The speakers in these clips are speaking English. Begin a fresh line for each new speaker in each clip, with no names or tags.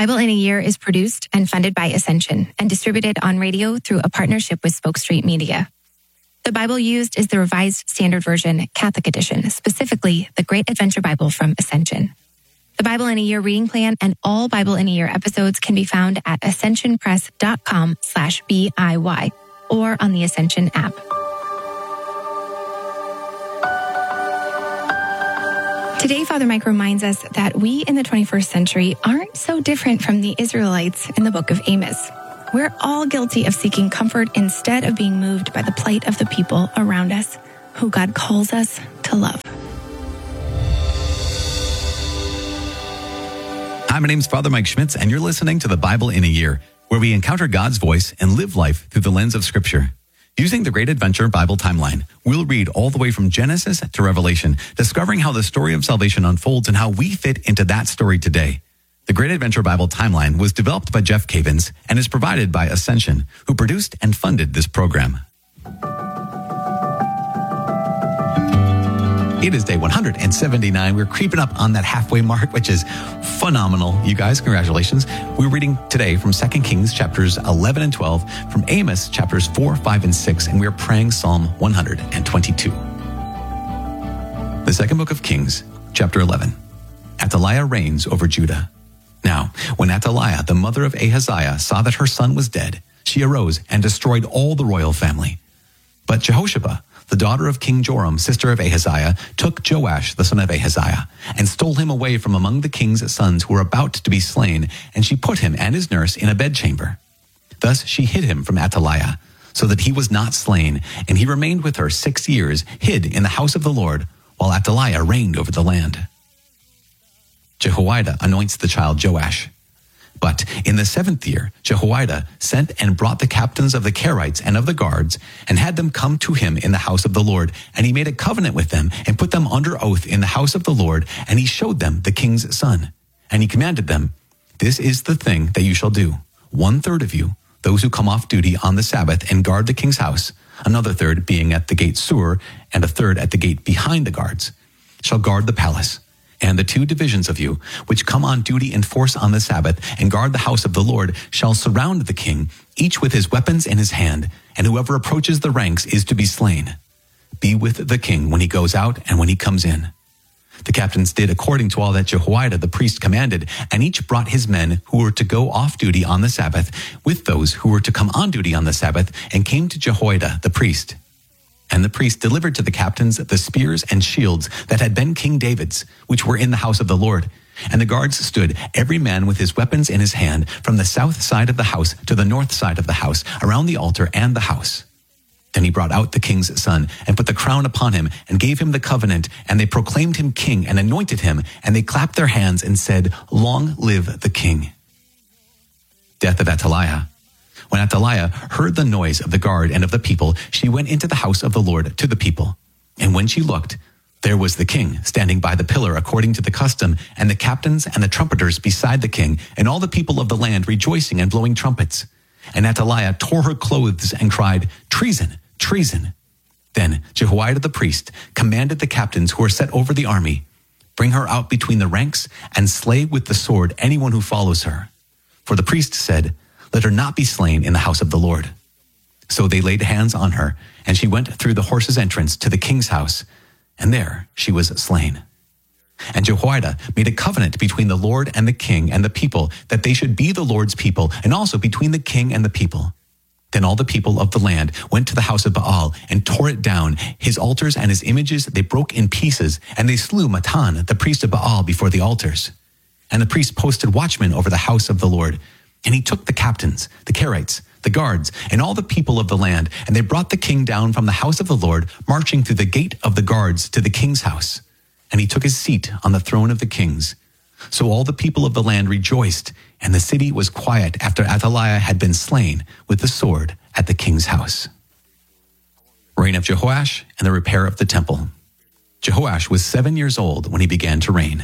Bible in a Year is produced and funded by Ascension and distributed on radio through a partnership with Spoke Street Media. The Bible used is the Revised Standard Version Catholic Edition, specifically the Great Adventure Bible from Ascension. The Bible in a Year reading plan and all Bible in a Year episodes can be found at ascensionpress.com/BIY or on the Ascension app. Today, Father Mike reminds us that we in the 21st century aren't so different from the Israelites in the book of Amos. We're all guilty of seeking comfort instead of being moved by the plight of the people around us, who God calls us to love.
Hi, my name's Father Mike Schmitz, and you're listening to the Bible in a Year, where we encounter God's voice and live life through the lens of Scripture. Using the Great Adventure Bible timeline, we'll read all the way from Genesis to Revelation, discovering how the story of salvation unfolds and how we fit into that story today. The Great Adventure Bible timeline was developed by Jeff Cavins and is provided by Ascension, who produced and funded this program. It is day 179. We're creeping up on that halfway mark, which is phenomenal. You guys, congratulations. We're reading today from 2 Kings chapters 11 and 12, from Amos chapters 4, 5, and 6, and we're praying Psalm 122. The second book of Kings, chapter 11. Athaliah reigns over Judah. Now, when Athaliah, the mother of Ahaziah, saw that her son was dead, she arose and destroyed all the royal family. But Jehoshaphat, the daughter of King Joram, sister of Ahaziah, took Joash, the son of Ahaziah, and stole him away from among the king's sons who were about to be slain, and she put him and his nurse in a bedchamber. Thus she hid him from Athaliah, so that he was not slain, and he remained with her 6 years, hid in the house of the Lord, while Athaliah reigned over the land. Jehoiada anoints the child Joash. But in the 7th year, Jehoiada sent and brought the captains of the Kerites and of the guards, and had them come to him in the house of the Lord. And he made a covenant with them, and put them under oath in the house of the Lord, and he showed them the king's son. And he commanded them, "This is the thing that you shall do. 1/3 of you, those who come off duty on the Sabbath and guard the king's house, another third being at the gate Sur, and a third at the gate behind the guards, shall guard the palace. And the 2 divisions of you, which come on duty in force on the Sabbath and guard the house of the Lord, shall surround the king, each with his weapons in his hand, and whoever approaches the ranks is to be slain. Be with the king when he goes out and when he comes in." The captains did according to all that Jehoiada the priest commanded, and each brought his men who were to go off duty on the Sabbath with those who were to come on duty on the Sabbath, and came to Jehoiada the priest. And the priest delivered to the captains the spears and shields that had been King David's, which were in the house of the Lord. And the guards stood, every man with his weapons in his hand, from the south side of the house to the north side of the house, around the altar and the house. Then he brought out the king's son, and put the crown upon him, and gave him the covenant, and they proclaimed him king, and anointed him, and they clapped their hands, and said, "Long live the king." Death of Athaliah. When Athaliah heard the noise of the guard and of the people, she went into the house of the Lord to the people. And when she looked, there was the king standing by the pillar according to the custom, and the captains and the trumpeters beside the king, and all the people of the land rejoicing and blowing trumpets. And Athaliah tore her clothes and cried, "Treason, treason." Then Jehoiada the priest commanded the captains who were set over the army, "Bring her out between the ranks, and slay with the sword anyone who follows her." For the priest said, "Let her not be slain in the house of the Lord." So they laid hands on her, and she went through the horse's entrance to the king's house, and there she was slain. And Jehoiada made a covenant between the Lord and the king and the people, that they should be the Lord's people, and also between the king and the people. Then all the people of the land went to the house of Baal and tore it down. His altars and his images they broke in pieces, and they slew Matan, the priest of Baal, before the altars. And the priest posted watchmen over the house of the Lord. And he took the captains, the Kerites, the guards, and all the people of the land, and they brought the king down from the house of the Lord, marching through the gate of the guards to the king's house. And he took his seat on the throne of the kings. So all the people of the land rejoiced, and the city was quiet after Athaliah had been slain with the sword at the king's house. Reign of Jehoash and the repair of the temple. Jehoash was 7 years old when he began to reign.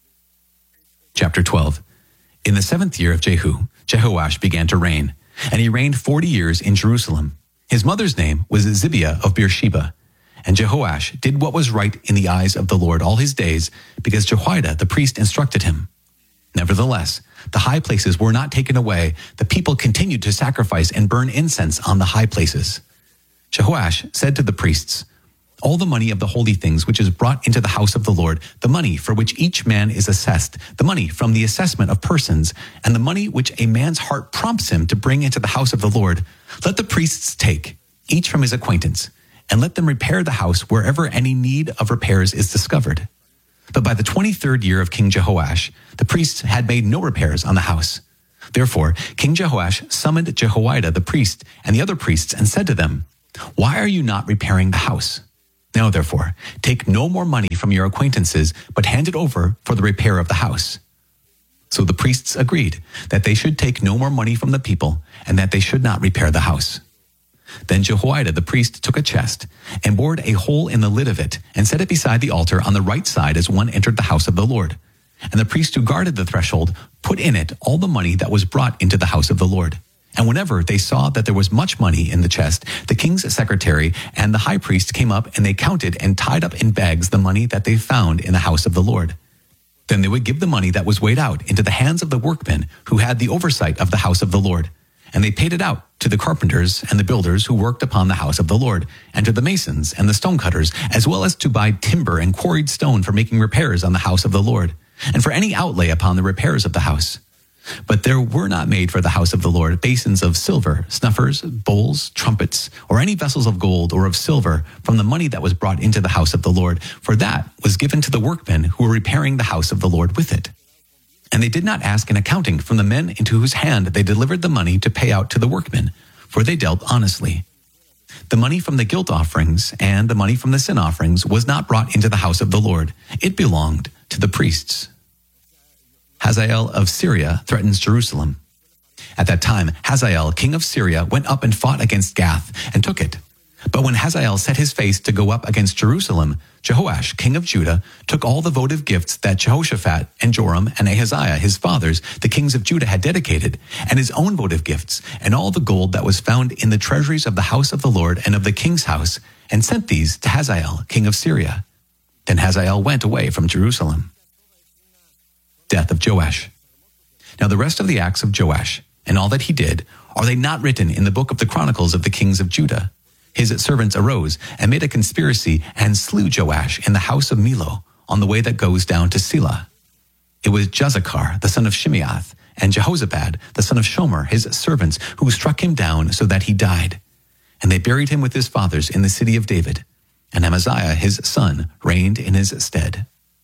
Chapter 12. In the 7th year of Jehu, Jehoash began to reign, and he reigned 40 years in Jerusalem. His mother's name was Zibiah of Beersheba. And Jehoash did what was right in the eyes of the Lord all his days, because Jehoiada the priest instructed him. Nevertheless, the high places were not taken away. The people continued to sacrifice and burn incense on the high places. Jehoash said to the priests, "All the money of the holy things which is brought into the house of the Lord, the money for which each man is assessed, the money from the assessment of persons, and the money which a man's heart prompts him to bring into the house of the Lord, let the priests take, each from his acquaintance, and let them repair the house wherever any need of repairs is discovered." But by the 23rd year of King Jehoash, the priests had made no repairs on the house. Therefore, King Jehoash summoned Jehoiada the priest and the other priests and said to them, "Why are you not repairing the house? Now, therefore, take no more money from your acquaintances, but hand it over for the repair of the house." So the priests agreed that they should take no more money from the people and that they should not repair the house. Then Jehoiada the priest took a chest and bored a hole in the lid of it and set it beside the altar on the right side as one entered the house of the Lord. And the priest who guarded the threshold put in it all the money that was brought into the house of the Lord. And whenever they saw that there was much money in the chest, the king's secretary and the high priest came up and they counted and tied up in bags the money that they found in the house of the Lord. Then they would give the money that was weighed out into the hands of the workmen who had the oversight of the house of the Lord. And they paid it out to the carpenters and the builders who worked upon the house of the Lord, and to the masons and the stonecutters, as well as to buy timber and quarried stone for making repairs on the house of the Lord, and for any outlay upon the repairs of the house. But there were not made for the house of the Lord basins of silver, snuffers, bowls, trumpets, or any vessels of gold or of silver from the money that was brought into the house of the Lord, for that was given to the workmen who were repairing the house of the Lord with it. And they did not ask an accounting from the men into whose hand they delivered the money to pay out to the workmen, for they dealt honestly. The money from the guilt offerings and the money from the sin offerings was not brought into the house of the Lord. It belonged to the priests. Hazael of Syria threatens Jerusalem. At that time, Hazael, king of Syria, went up and fought against Gath and took it. But when Hazael set his face to go up against Jerusalem, Jehoash, king of Judah, took all the votive gifts that Jehoshaphat and Joram and Ahaziah, his fathers, the kings of Judah, had dedicated, and his own votive gifts, and all the gold that was found in the treasuries of the house of the Lord and of the king's house, and sent these to Hazael, king of Syria. Then Hazael went away from Jerusalem. Death of Joash. Now the rest of the acts of Joash, and all that he did, are they not written in the book of the Chronicles of the kings of Judah? His servants arose and made a conspiracy and slew Joash in the house of Millo on the way that goes down to Selah. It was Jezachar, the son of Shimeath, and Jehozabad, the son of Shomer, his servants, who struck him down so that he died. And they buried him with his fathers in the city of David. And Amaziah, his son, reigned in his stead.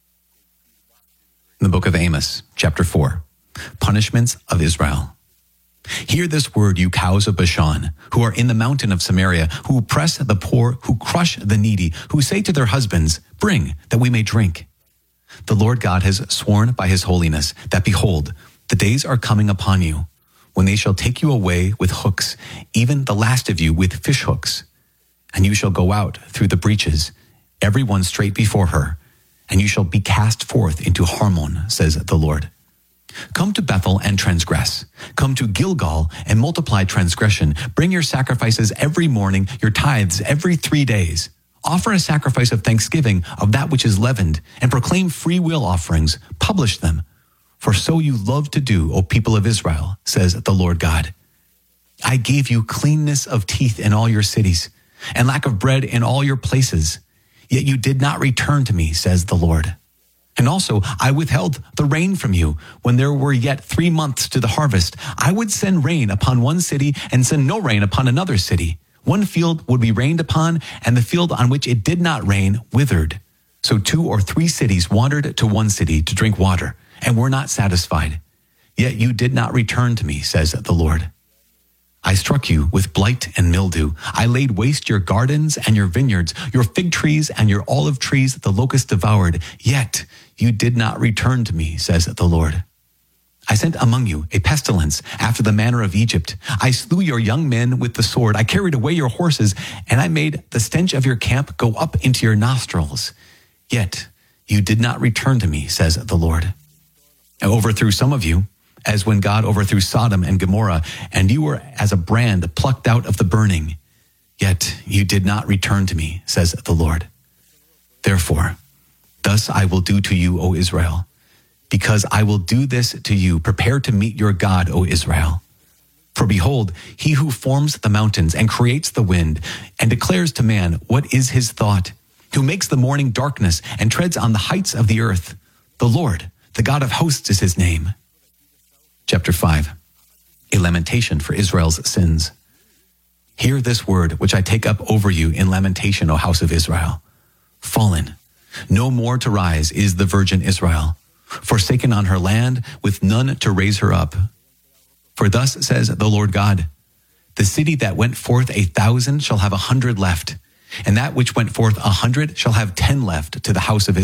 In the book of Amos, chapter 4, Punishments of Israel. Hear this word, you cows of Bashan, who are in the mountain of Samaria, who oppress the poor, who crush the needy, who say to their husbands, "Bring, that we may drink." The Lord God has sworn by his holiness that, behold, the days are coming upon you, when they shall take you away with hooks, even the last of you with fish hooks. And you shall go out through the breaches, every one straight before her, and you shall be cast forth into Harmon, says the Lord. Come to Bethel and transgress. Come to Gilgal and multiply transgression. Bring your sacrifices every morning, your tithes every 3 days. Offer a sacrifice of thanksgiving of that which is leavened, and proclaim free will offerings. Publish them. For so you love to do, O people of Israel, says the Lord God. I gave you cleanness of teeth in all your cities, and lack of bread in all your places. Yet you did not return to me, says the Lord. And also, I withheld the rain from you when there were yet 3 months to the harvest. I would send rain upon one city and send no rain upon another city. One field would be rained upon, and the field on which it did not rain withered. So 2 or 3 cities wandered to one city to drink water, and were not satisfied. Yet you did not return to me, says the Lord. I struck you with blight and mildew. I laid waste your gardens and your vineyards, your fig trees and your olive trees the locust devoured. Yet you did not return to me, says the Lord. I sent among you a pestilence after the manner of Egypt. I slew your young men with the sword. I carried away your horses, and I made the stench of your camp go up into your nostrils. Yet you did not return to me, says the Lord. I overthrew some of you, as when God overthrew Sodom and Gomorrah, and you were as a brand plucked out of the burning. Yet you did not return to me, says the Lord. Therefore, thus I will do to you, O Israel. because I will do this to you. Prepare to meet your God, O Israel. For behold, he who forms the mountains and creates the wind and declares to man what is his thought, who makes the morning darkness and treads on the heights of the earth. The Lord, the God of hosts, is his name. Chapter 5, a lamentation for Israel's sins. Hear this word which I take up over you in lamentation, O house of Israel. Fallen, no more to rise is the virgin Israel, forsaken on her land with none to raise her up. For thus says the Lord God, the city that went forth 1,000 shall have 100 left, and that which went forth 100 shall have 10 left to the house of Israel.